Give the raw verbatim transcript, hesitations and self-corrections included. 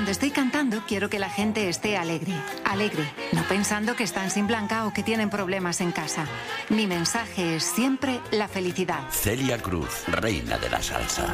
Cuando estoy cantando, quiero que la gente esté alegre. Alegre, no pensando que están sin Blanca o que tienen problemas en casa. Mi mensaje es siempre la felicidad. Celia Cruz, reina de la salsa.